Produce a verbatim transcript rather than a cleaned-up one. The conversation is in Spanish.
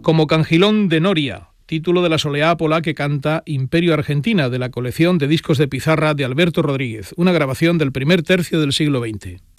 como Cangilón de Noria, título de la soleá pola que canta Imperio Argentina, de la colección de discos de pizarra de Alberto Rodríguez, una grabación del primer tercio del siglo veinte.